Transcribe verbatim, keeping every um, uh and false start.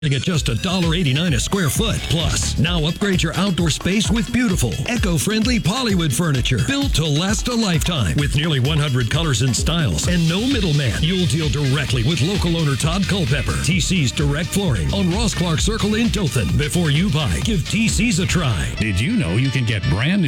At just one dollar eighty-nine a square foot. Plus, now upgrade your outdoor space with beautiful, eco-friendly Polywood furniture built to last a lifetime with nearly one hundred colors and styles and no middleman. You'll deal directly with local owner Todd Culpepper. T C's Direct Flooring on Ross Clark Circle in Dothan. Before you buy, give T C's a try. Did you know you can get brand new